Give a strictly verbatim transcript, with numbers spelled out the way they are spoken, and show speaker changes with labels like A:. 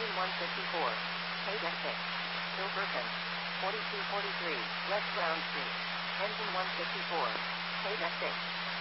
A: Engine one fifty-four. K six. Silverton. forty-two forty-three, West Brown Street. Engine one fifty-four. K six.